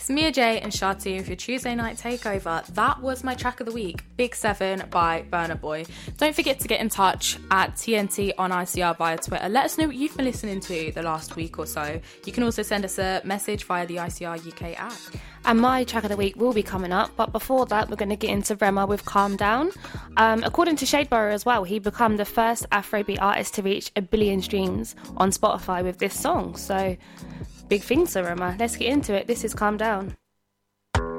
it's Mia J and Shatu with your Tuesday Night Takeover. That was my track of the week, Big 7 by Burna Boy. Don't forget to get in touch at TNT on ICR via Twitter. Let us know what you've been listening to the last week or so. You can also send us a message via the ICR UK app. And my track of the week will be coming up, but before that, we're going to get into Rema with Calm Down. According to Shadeborough as well, he became the first Afrobeat artist to reach 1 billion streams on Spotify with this song. So, big things for Rema. Let's get into it. This is Calm Down.